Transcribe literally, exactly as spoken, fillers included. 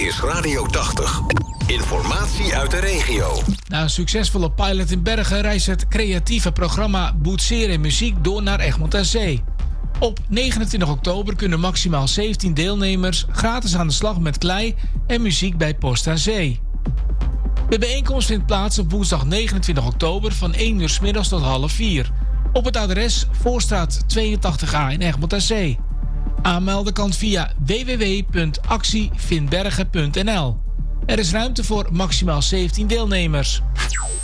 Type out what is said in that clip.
is Radio tachtig. Informatie uit de regio. Na een succesvolle pilot in Bergen reist het creatieve programma Boetseren en Muziek door naar Egmond aan Zee. Op negenentwintig oktober kunnen maximaal zeventien deelnemers gratis aan de slag met klei en muziek bij Post aan Zee. De bijeenkomst vindt plaats op woensdag negenentwintig oktober van één uur 's middags tot half vier. Op het adres Voorstraat tweeëntachtig A in Egmond aan Zee. Aanmelden kan via w w w punt actie vindbergen punt n l. Er is ruimte voor maximaal zeventien deelnemers.